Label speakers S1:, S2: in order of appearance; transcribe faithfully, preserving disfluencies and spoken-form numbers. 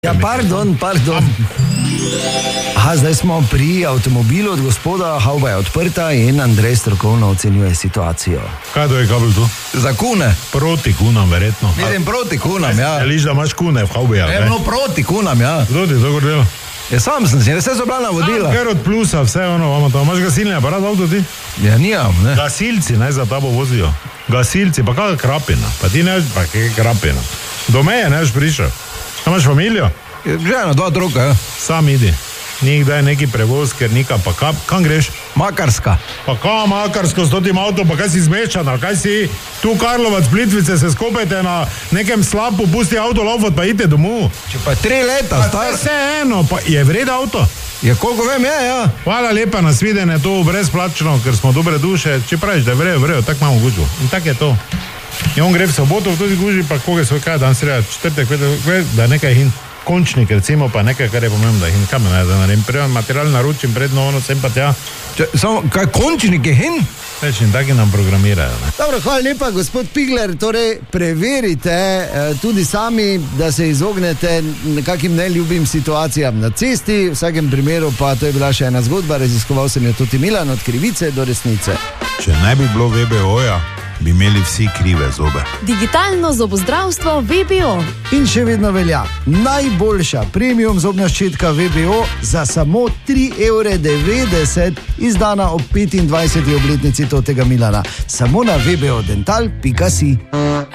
S1: Ja, pardon, pardon. Aha, zdaj smo pri avtomobilu od gospoda, hauba je odprta in Andrej strokovno ocenjuje situacijo.
S2: Kaj to je kabel tu?
S1: Za kune.
S2: Proti kunam, verjetno.
S1: Vidim, proti kunam, ja.
S2: Želiš, da imaš kune v haubi, ja?
S1: Ne, no, proti kunam, ja.
S2: Kdo ti to gordelo?
S1: Ja, sam sem si, vse so bila navodila.
S2: Ker od plusa, vse ono, vama to. Imaš gasilni aparat v avto ti?
S1: Ja, nijam, ne.
S2: Gasilci naj za tabo vozijo. Gasilci, pa kakaj krapina. Pa ti ne veš, pa kakaj krapina. Do meje ne veš prišel. Kaj imaš familijo?
S1: Žena, dva otroka, ja.
S2: Sam idi. Nikdaj neki prevoz, ker nika, pa kam, kam greš?
S1: Makarska.
S2: Pa kam Makarsko s totim avtom, pa kaj si zmešan, ali kaj si tu Karlovac, Plitvice, se skopajte na nekem slapu, pusti avto laufat, pa idite domov.
S1: Če pa tri leta, star...
S2: Vse eno, pa je vred avto?
S1: Ja, koliko vem, je, ja.
S2: Hvala lepa, nasvidenje, to brezplačno, ker smo dobre duše, če praviš, da je vrejo, vrejo, tak imamo gužu. In tak je to. In on gre v soboto v tudi guži, pa koga svoj kaj dan sreda, četrtek, da nekaj hin. Končnik, recimo, pa nekaj, kar je pomembno, da jih kam ne da naredim. Prvi material naročim, predno ono, sem pa tja.
S1: Če, samo, kaj končnik je hin?
S2: Več in taki nam programirajo, ne.
S1: Dobro, hvala lepa, gospod Pigler, torej preverite eh, tudi sami, da se izognete nekakim neljubim situacijam na cesti, v vsakem primeru pa to je bila še ena zgodba, raziskoval sem jo tudi Milan, od krivice do resnice.
S3: Če ne bi bilo V B O-ja, bi imeli vsi krive zobe.
S4: Digitalno zobozdravstvo V B O.
S1: In še vedno velja najboljša premium zobna ščetka V B O za samo tri evre devetdeset, izdana ob petindvajseti obletnici totega Milana. Samo na v b o dental pika si.